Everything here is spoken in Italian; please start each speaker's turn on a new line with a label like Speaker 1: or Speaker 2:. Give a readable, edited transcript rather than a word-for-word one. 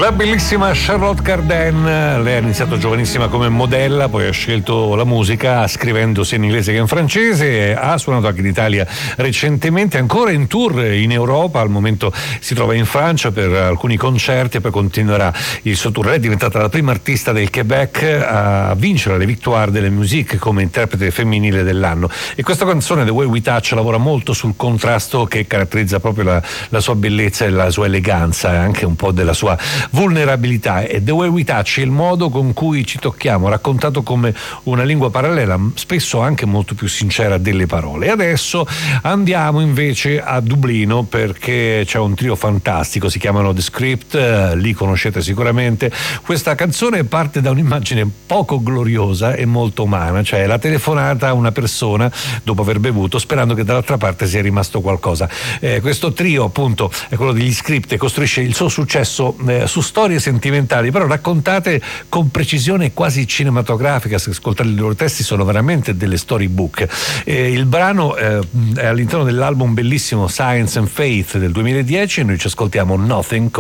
Speaker 1: La bellissima Charlotte Cardin, lei ha iniziato giovanissima come modella, poi ha scelto la musica scrivendo sia in inglese che in francese, ha suonato anche in Italia recentemente, ancora in tour in Europa, al momento si trova in Francia per alcuni concerti e poi continuerà il suo tour. Lei è diventata la prima artista del Quebec a vincere le Victoire de la Musique come interprete femminile dell'anno, e questa canzone The Way We Touch lavora molto sul contrasto che caratterizza proprio la sua bellezza e la sua eleganza e anche un po' della sua vulnerabilità. E The Way We Touch è il modo con cui ci tocchiamo, raccontato come una lingua parallela, spesso anche molto più sincera delle parole. E adesso andiamo invece a Dublino, perché c'è un trio fantastico, si chiamano The Script, li conoscete sicuramente. Questa canzone parte da un'immagine poco gloriosa e molto umana, cioè la telefonata a una persona dopo aver bevuto sperando che dall'altra parte sia rimasto qualcosa. Questo trio appunto è quello degli Script e costruisce il suo successo su storie sentimentali, però raccontate con precisione quasi cinematografica. Se ascoltate i loro testi sono veramente delle storybook. Il brano è all'interno dell'album bellissimo Science and Faith del 2010 e noi ci ascoltiamo Nothing